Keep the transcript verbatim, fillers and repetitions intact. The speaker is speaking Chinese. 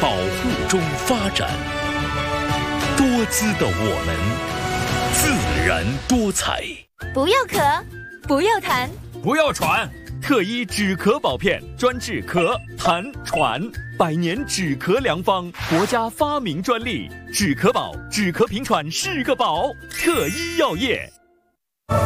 保护中发展。多姿的我们，自然多彩。 不要咳，不要痰， 不要喘。 特医止咳宝片，专治咳、痰、喘，百年止咳良方，国家发明专利。止咳宝，止咳平喘是个宝。特医药业。